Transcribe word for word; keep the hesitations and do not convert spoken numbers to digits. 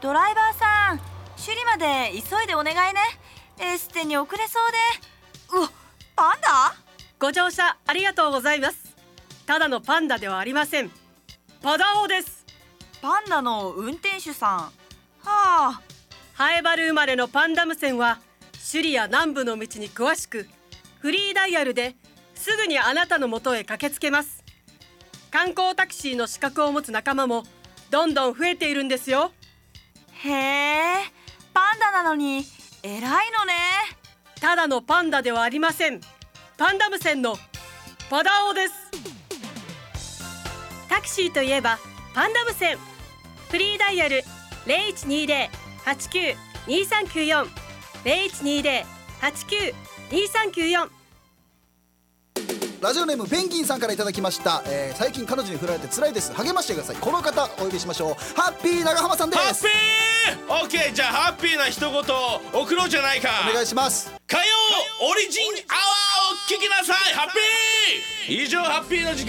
ドライバーさん、首里まで急いでお願いね。エステに遅れそうで。うわ、パンダ？ ご乗車ありがとうございます。ただのパンダではありません。パダオです。 パンダの運転手さん。はあ。 ハエバル生まれのパンダム線は首里や南部の道に詳しく、フリーダイヤルですぐにあなたの元へ駆けつけます。観光タクシーの資格を持つ仲間もどんどん増えているんですよ。 へえ、パンダなのに偉いのね。 ただのパンダではありません。パンダム線のパダオです。タクシーといえばパンダム線。フリーダイヤル ゼロいちにゼロ はちきゅう にさんきゅうよん ゼロいちにゼロ はちきゅう にさんきゅうよん。 ラジオネームペンギンさんからいただきました、えー、最近彼女に振られて辛いです。励ましてください。この方お呼びしましょう。ハッピー長浜さんです。 ハッピーオッケー、じゃあハッピーな一言送ろうじゃないか。 お願いします。 火曜オリジンアワーを聞きなさい。ハッピー以上、ハッピーの時間